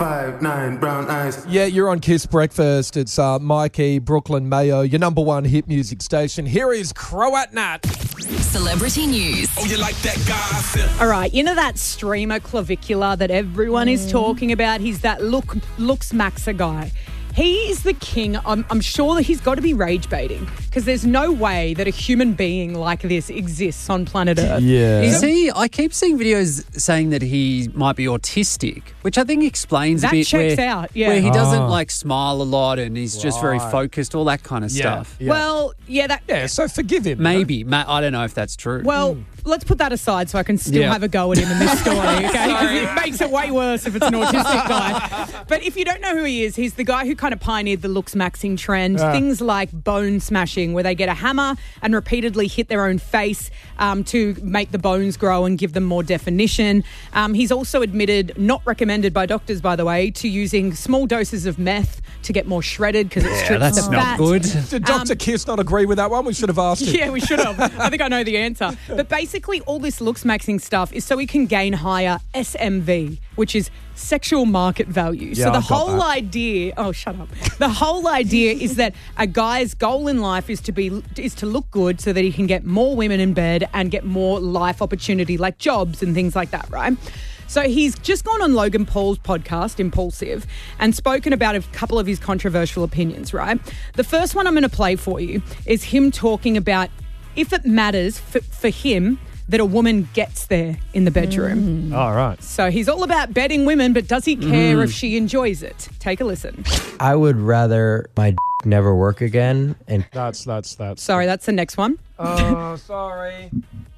5'9", brown eyes. Yeah, you're on Kiss Breakfast. It's Mikey, Brooklyn Mayo, your number one hit music station. Here is Croat Nat. Celebrity news. Oh, you like that gossip? All right, you know that streamer Clavicular that everyone is talking about? He's that looks maxer guy. He is the king. I'm sure that he's got to be rage baiting because there's no way that a human being like this exists on planet Earth. Yeah. Is he? I keep seeing videos saying that he might be autistic, which I think explains That a bit checks out, yeah. where he doesn't like smile a lot and he's just very focused, all that kind of stuff. Yeah. Well, yeah, So forgive him. Maybe. I don't know if that's true. Well, let's put that aside so I can still have a go at him in this story, okay? Because it makes it way worse if it's an autistic guy. But if you don't know who he is, he's the guy who kind of pioneered the looks maxing trend. Things like bone smashing, where they get a hammer and repeatedly hit their own face to make the bones grow and give them more definition. He's also admitted, not recommended by doctors, by the way, to using small doses of meth to get more shredded because it strips that's the not fat. good. Did Dr. Kiss not agree with that one? We should have asked him. Yeah, we should have. I think I know the answer. But basically, all this looks maxing stuff is so he can gain higher SMV, which is sexual market value. Yeah, so the I've got whole that. idea, shut up. The whole idea is that a guy's goal in life is to look good so that he can get more women in bed and get more life opportunity like jobs and things like that, right? So he's just gone on Logan Paul's podcast, Impulsive, and spoken about a couple of his controversial opinions, right? The first one I'm going to play for you is him talking about if it matters for him that a woman gets there in the bedroom. All right. So he's all about bedding women, but does he care if she enjoys it? Take a listen. I would rather my never work again. And That's. Sorry, that's the next one. Oh, sorry.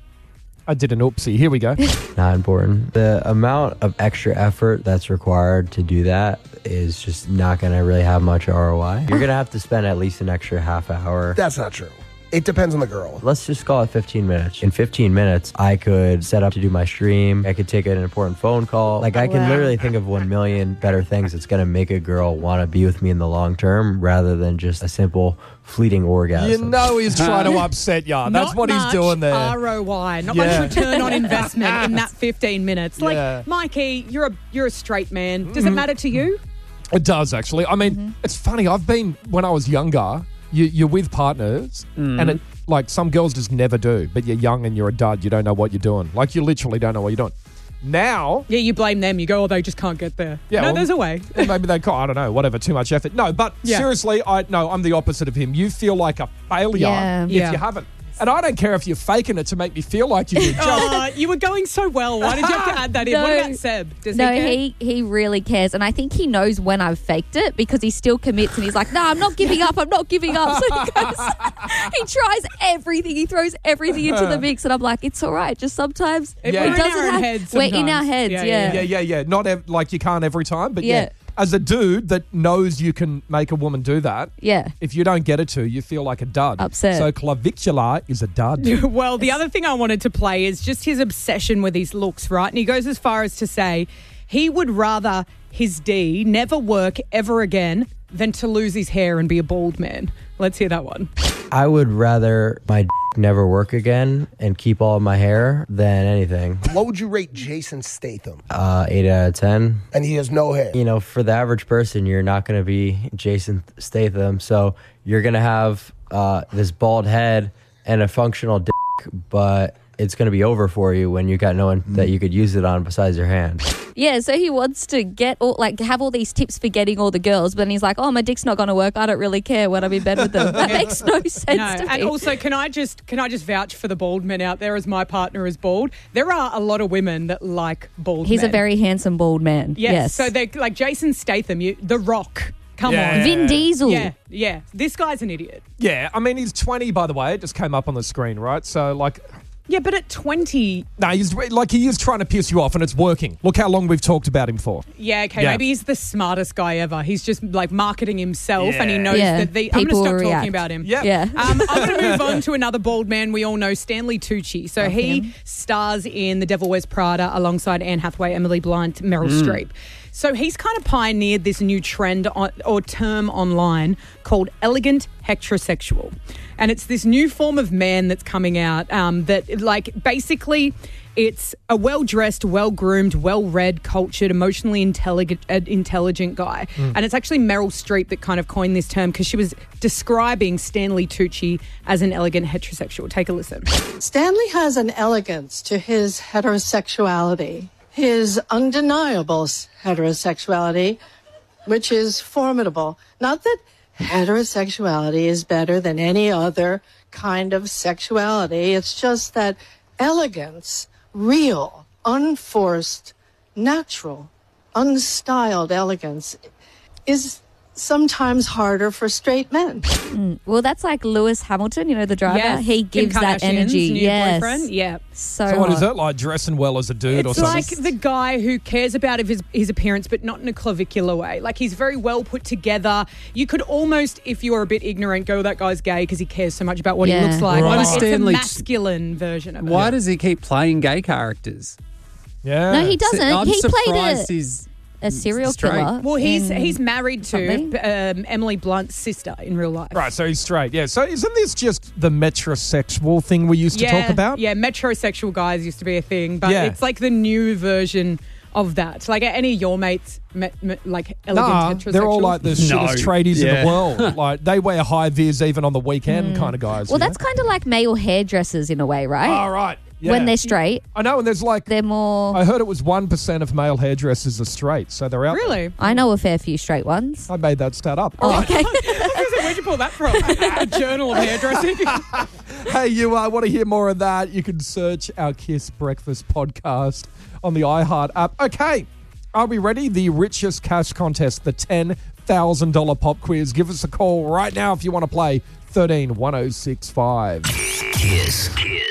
I did an oopsie. Here we go. not important. The amount of extra effort that's required to do that is just not going to really have much ROI. You're going to have to spend at least an extra half hour. That's not true. It depends on the girl. Let's just call it 15 minutes. In 15 minutes, I could set up to do my stream. I could take an important phone call. Like, I can literally think of 1 million better things that's going to make a girl want to be with me in the long term rather than just a simple fleeting orgasm. You know he's trying to upset you. That's what he's doing there. ROI, not much return on investment in that 15 minutes. Like, Mikey, you're a straight man. Does it matter to you? It does, actually. I mean, it's funny. When I was younger, you're with partners and it, like, some girls just never do, but you're young and you're a dud. You don't know what you're doing. Like, you literally don't know what you're doing. Now... Yeah, you blame them. You go, they just can't get there. Yeah, no, there's a way. Maybe they can't. I don't know. Whatever. Too much effort. No, but seriously, I'm the opposite of him. You feel like a failure if you haven't. And I don't care if you're faking it to make me feel like you did. You were going so well. Why did you have to add that in? What about Seb? Does he really cares. And I think he knows when I've faked it because he still commits and he's like, no, I'm not giving up. I'm not giving up. So he tries everything. He throws everything into the mix. And I'm like, it's all right. Just sometimes it doesn't have. We're in our heads. Yeah. Not like you can't every time, but as a dude that knows you can make a woman do that, if you don't get it to, you feel like a dud. Upset. So clavicular is a dud. Well, the other thing I wanted to play is just his obsession with his looks, right? And he goes as far as to say he would rather his D never work ever again than to lose his hair and be a bald man. Let's hear that one. I would rather my never work again and keep all of my hair than anything. What would you rate Jason Statham? 8 out of 10. And he has no hair. You know, for the average person, you're not going to be Jason Statham. So you're going to have this bald head and a functional dick, but it's going to be over for you when you got no one that you could use it on besides your hand. Yeah, so he wants to have all these tips for getting all the girls, but then he's like, oh, my dick's not going to work. I don't really care when I'm in bed with them. That makes no sense to me. And also, can I just vouch for the bald men out there as my partner is bald? There are a lot of women that like bald men. He's a very handsome bald man. Yes. So they're like Jason Statham, The Rock. Come on. Vin Diesel. Yeah. This guy's an idiot. Yeah, I mean, he's 20, by the way. It just came up on the screen, right? So, like... Yeah, but at 20... No, he is trying to piss you off and it's working. Look how long we've talked about him for. Yeah, okay, maybe he's the smartest guy ever. He's just like marketing himself and he knows that I'm going to stop talking about him. I'm going to move on to another bald man we all know, Stanley Tucci. So he stars in The Devil Wears Prada alongside Anne Hathaway, Emily Blunt, Meryl Streep. So he's kind of pioneered this new trend or term online called elegant heterosexual. And it's this new form of man that's coming out that, like, basically it's a well-dressed, well-groomed, well-read, cultured, emotionally intelligent guy. And it's actually Meryl Streep that kind of coined this term because she was describing Stanley Tucci as an elegant heterosexual. Take a listen. Stanley has an elegance to his heterosexuality, his undeniable heterosexuality, which is formidable. Not that heterosexuality is better than any other kind of sexuality. It's just that elegance, real, unforced, natural, unstyled elegance is sometimes harder for straight men. Well, that's like Lewis Hamilton, you know, the driver. Yes, He Kim gives that Kardashian's energy. new boyfriend. Yeah. So what is it, like dressing well as a dude or It's something? like the guy who cares about his appearance, but not in a clavicular way. Like, he's very well put together. You could almost, if you were a bit ignorant, go, that guy's gay because he cares so much about what he looks like. Why But does it's a Stanley- masculine version of it. Why does he keep playing gay characters? Yeah. No, he doesn't. I'm He played surprised he's a serial straight. killer. Well, he's in married to something. Emily Blunt's sister in real life. Right, so he's straight. Yeah. So isn't this just the metrosexual thing we used to talk about? Yeah, metrosexual guys used to be a thing, but Yeah. it's like the new version of that. Like, any of your mates, like elegant Nah, heterosexuals? they're all like the shittest tradies in Yeah. the world. Like, they wear high vis even on the weekend kind of guys. Well, you that's kind of like male hairdressers in a way, right? know? All right. Yeah. When they're straight, I know, and there's like, they're more. I heard it was 1% of male hairdressers are straight, so they're out there. Really? I know a fair few straight ones. I made that stat up. Oh, okay. Where'd you pull that from? A journal of hairdressing? Hey, you want to hear more of that? You can search our Kiss Breakfast podcast on the iHeart app. Okay, are we ready? The richest cash contest, the $10,000 pop quiz. Give us a call right now if you want to play. 131065. Kiss.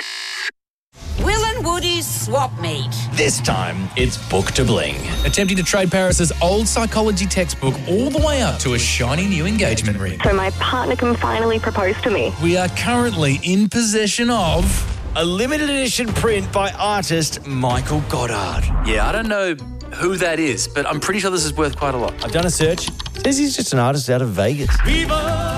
Will and Woody's swap meet. This time, it's Book to Bling. Attempting to trade Paris's old psychology textbook all the way up to a shiny new engagement ring. So my partner can finally propose to me. We are currently in possession of a limited edition print by artist Michael Goddard. Yeah, I don't know who that is, but I'm pretty sure this is worth quite a lot. I've done a search. Says he's just an artist out of Vegas. Viva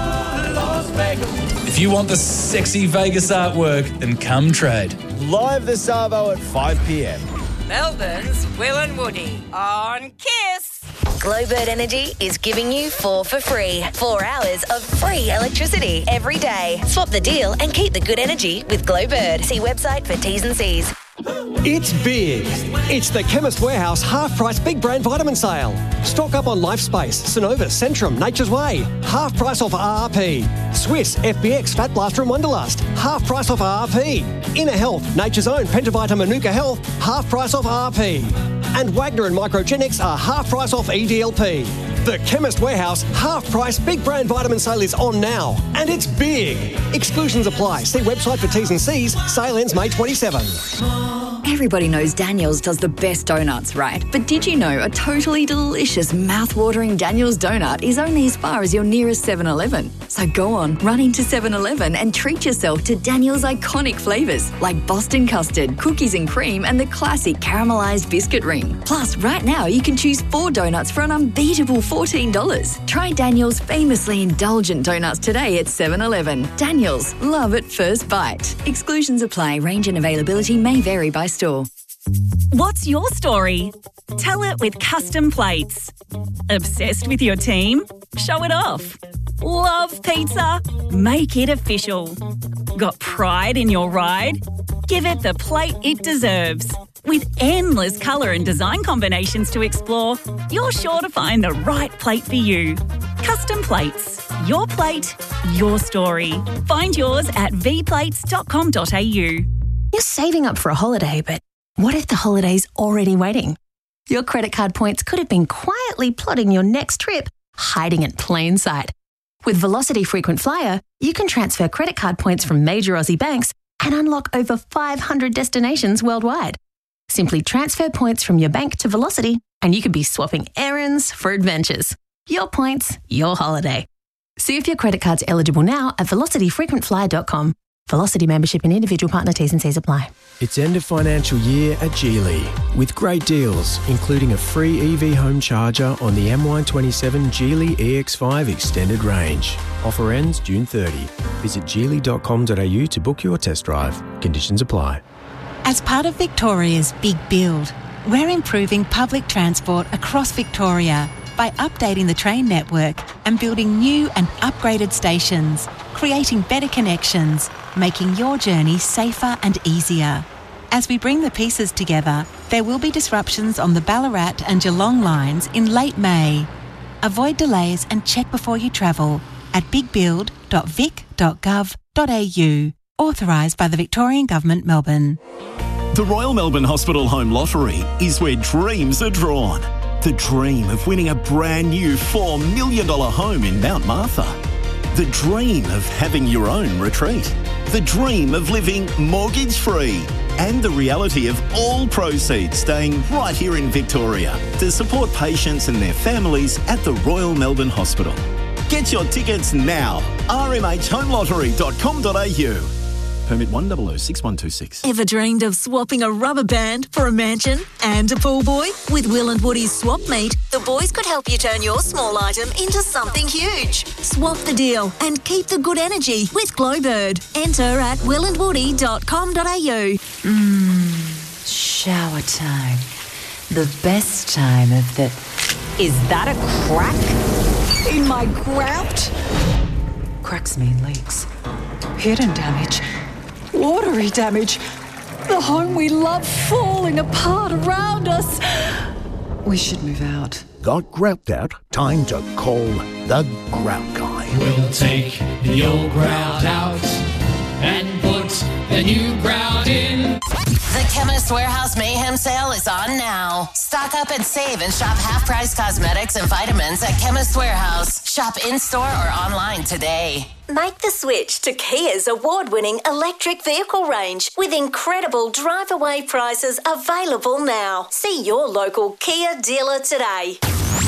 Las Vegas! If you want the sexy Vegas artwork, then come trade. Live this Savo at 5 p.m. Melbourne's Will and Woody on Kiss. Glowbird Energy is giving you 4 for free. 4 hours of free electricity every day. Swap the deal and keep the good energy with Glowbird. See website for T's and C's. It's big. It's the Chemist Warehouse half-price big brand vitamin sale. Stock up on LifeSpace, Synovus, Centrum, Nature's Way. Half price off RRP. Swiss, FBX, Fat Blaster and Wonderlust. Half price off RRP. Inner Health, Nature's Own, Pentavita, Manuka Health. Half price off RRP. And Wagner and Microgenics are half price off EDLP. The Chemist Warehouse half-price big brand vitamin sale is on now. And it's big. Exclusions apply. See website for T's and C's. Sale ends May 27. Everybody knows Daniel's does the best donuts, right? But did you know a totally delicious, mouth-watering Daniel's donut is only as far as your nearest 7-Eleven? So go on, run into 7-Eleven and treat yourself to Daniel's iconic flavours like Boston custard, cookies and cream, and the classic caramelised biscuit ring. Plus, right now you can choose 4 donuts for an unbeatable $14. Try Daniel's famously indulgent donuts today at 7-Eleven. Daniel's, love at first bite. Exclusions apply. Range and availability may vary by store. What's your story? Tell it with Custom Plates. Obsessed with your team? Show it off. Love pizza? Make it official. Got pride in your ride? Give it the plate it deserves. With endless colour and design combinations to explore, you're sure to find the right plate for you. Custom Plates. Your plate, your story. Find yours at vplates.com.au. You're saving up for a holiday, but what if the holiday's already waiting? Your credit card points could have been quietly plotting your next trip, hiding in plain sight. With Velocity Frequent Flyer, you can transfer credit card points from major Aussie banks and unlock over 500 destinations worldwide. Simply transfer points from your bank to Velocity and you could be swapping errands for adventures. Your points, your holiday. See if your credit card's eligible now at velocityfrequentflyer.com. Velocity membership and individual partner T's and C's apply. It's end of financial year at Geely with great deals, including a free EV home charger on the MY27 Geely EX5 extended range. Offer ends June 30. Visit geely.com.au to book your test drive. Conditions apply. As part of Victoria's Big Build, we're improving public transport across Victoria by updating the train network and building new and upgraded stations, creating better connections, making your journey safer and easier. As we bring the pieces together, there will be disruptions on the Ballarat and Geelong lines in late May. Avoid delays and check before you travel at bigbuild.vic.gov.au. Authorised by the Victorian Government, Melbourne. The Royal Melbourne Hospital Home Lottery is where dreams are drawn. The dream of winning a brand new $4 million home in Mount Martha. The dream of having your own retreat. The dream of living mortgage-free. And the reality of all proceeds staying right here in Victoria to support patients and their families at the Royal Melbourne Hospital. Get your tickets now. rmhhomelottery.com.au. Permit 1006126. Ever dreamed of swapping a rubber band for a mansion and a pool boy? With Will and Woody's Swap Meet, the boys could help you turn your small item into something huge. Swap the deal and keep the good energy with Glowbird. Enter at willandwoody.com.au. Shower time. The best time of the... Is that a crack in my grout? Cracks mean leaks. Hidden damage. Watery damage. The home we love falling apart around us. We should move out. Got grout out? Time to call the Grout Guy. We'll take the old grout out and put the new grout in. The Chemist Warehouse Mayhem Sale is on now. Stock up and save and shop half-price cosmetics and vitamins at Chemist Warehouse. Shop in-store or online today. Make the switch to Kia's award-winning electric vehicle range with incredible drive-away prices available now. See your local Kia dealer today.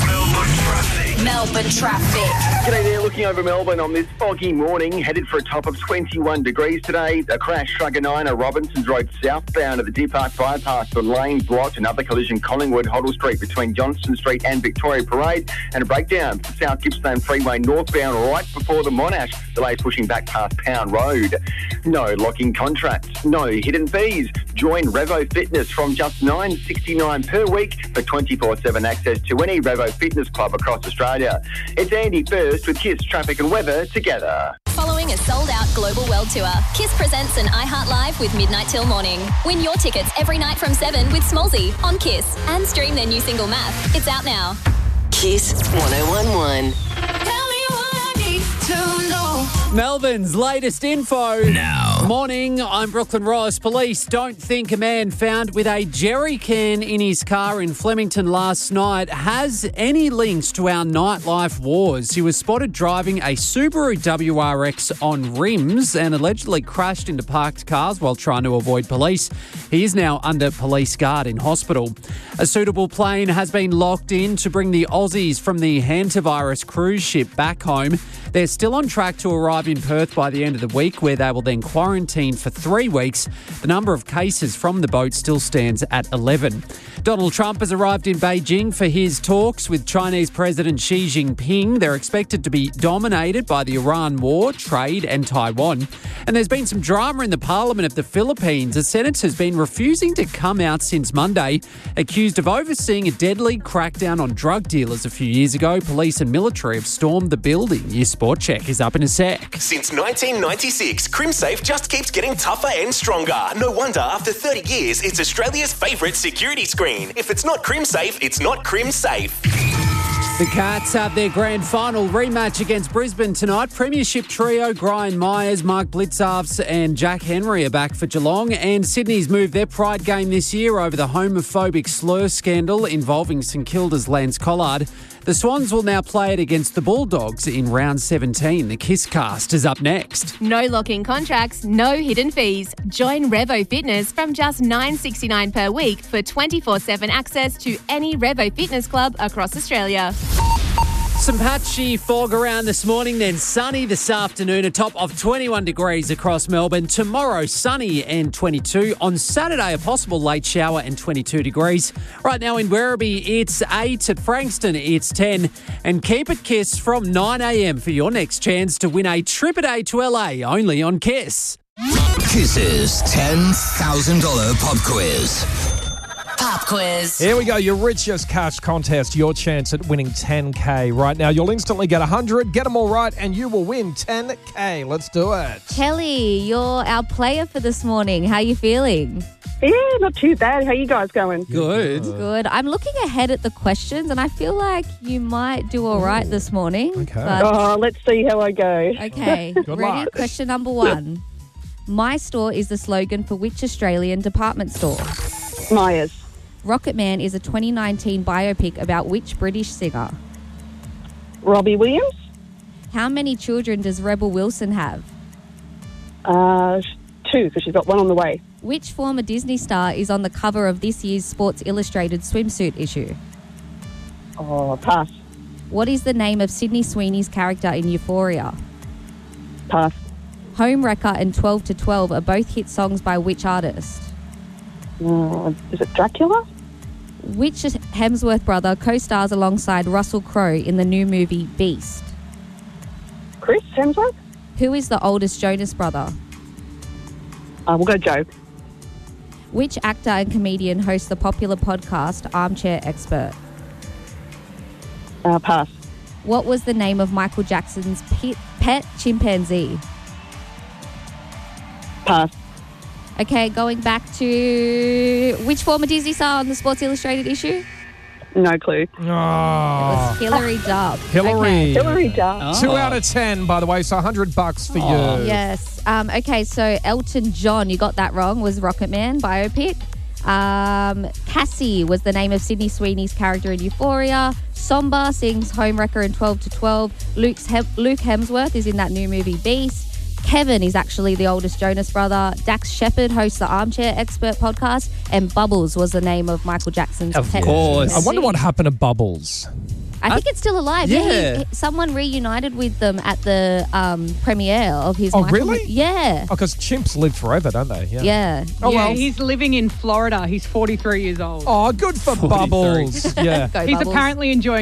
Melbourne traffic. G'day there, looking over Melbourne on this foggy morning, headed for a top of 21 degrees today. A crash struck a 9 at Robinson's Road southbound at the Deer Park bypass. The lane blocked. Another collision Collingwood Hoddle Street between Johnston Street and Victoria Parade. And a breakdown to South Gippsland Freeway northbound right before the Monash. Delays pushing back past Pound Road. No locking contracts. No hidden fees. Join Revo Fitness from just $9.69 per week for 24/7 access to any Revo Fitness club across Australia. It's Andy first with KISS Traffic and Weather together. Following a sold-out global world tour, KISS presents an iHeart Live with Midnight Till Morning. Win your tickets every night from 7 with Smallsy on KISS and stream their new single Math. It's out now. KISS 1011. Melbourne's latest info. Now. Morning, I'm Brooklyn Ross. Police don't think a man found with a jerry can in his car in Flemington last night has any links to our nightlife wars. He was spotted driving a Subaru WRX on rims and allegedly crashed into parked cars while trying to avoid police. He is now under police guard in hospital. A suitable plane has been locked in to bring the Aussies from the hantavirus cruise ship back home. They're still on track to arrive in Perth by the end of the week, where they will then quarantine for 3 weeks. The number of cases from the boat still stands at 11. Donald Trump has arrived in Beijing for his talks with Chinese President Xi Jinping. They're expected to be dominated by the Iran war, trade and Taiwan. And there's been some drama in the Parliament of the Philippines. The Senate has been refusing to come out since Monday, accused of overseeing a deadly crackdown on drug dealers a few years ago. Police and military have stormed the building. Your Sport Check is up in a sec. Since 1996, CrimSafe just keeps getting tougher and stronger. No wonder after 30 years, it's Australia's favourite security screen. If it's not CrimSafe, it's not CrimSafe. The Cats have their grand final rematch against Brisbane tonight. Premiership trio Brian Myers, Mark Blitzarves and Jack Henry are back for Geelong, and Sydney's moved their pride game this year over the homophobic slur scandal involving St Kilda's Lance Collard. The Swans will now play it against the Bulldogs in round 17. The KISS Cast is up next. No locking contracts, no hidden fees. Join Revo Fitness from just $9.69 per week for 24/7 access to any Revo Fitness club across Australia. Some patchy fog around this morning, then sunny this afternoon, a top of 21 degrees across Melbourne. Tomorrow, sunny and 22. On Saturday, a possible late shower and 22 degrees. Right now in Werribee, it's 8. At Frankston, it's 10. And keep it Kiss from 9 a.m. for your next chance to win a trip a day to LA, only on Kiss. Kiss's $10,000 pop quiz. Pop quiz. Here we go, your richest cash contest, your chance at winning 10K. Right now, you'll instantly get 100, get them all right, and you will win 10K. Let's do it. Kelly, you're our player for this morning. How are you feeling? Yeah, not too bad. How you guys going? Good. Good. I'm looking ahead at the questions, and I feel like you might do all right this morning. Okay. Let's see how I go. Okay. Good Ready? luck. Question number 1. My store is the slogan for which Australian department store? Myers. Rocket Man is a 2019 biopic about which British singer? Robbie Williams. How many children does Rebel Wilson have? 2, because she's got one on the way. Which former Disney star is on the cover of this year's Sports Illustrated swimsuit issue? Pass. What is the name of Sydney Sweeney's character in Euphoria? Pass. Homewrecker and 12 to 12 are both hit songs by which artist? Is it Dracula? Which Hemsworth brother co-stars alongside Russell Crowe in the new movie Beast? Chris Hemsworth? Who is the oldest Jonas brother? We'll go Joe. Which actor and comedian hosts the popular podcast Armchair Expert? Pass. What was the name of Michael Jackson's pet chimpanzee? Pass. Okay, going back to which former Disney star on the Sports Illustrated issue? No clue. It was Hillary Duff. Hillary. Okay. Hillary Duff. 2 out of 10, by the way, so $100 for you. Yes. Okay, so Elton John, you got that wrong, was Rocket Man biopic. Cassie was the name of Sydney Sweeney's character in Euphoria. Somba sings Homewrecker in 12 to 12. Luke Hemsworth is in that new movie Beast. Kevin is actually the oldest Jonas brother. Dax Shepard hosts the Armchair Expert podcast. And Bubbles was the name of Michael Jackson's pet. Of course. I wonder what happened to Bubbles. I think it's still alive. Yeah. Someone reunited with them at the premiere of his Oh, Michael really? Yeah. Oh, because chimps live forever, don't they? Yeah. Oh, well. He's living in Florida. He's 43 years old. Oh, good for 43. Bubbles. Yeah. Go He's Bubbles. apparently enjoying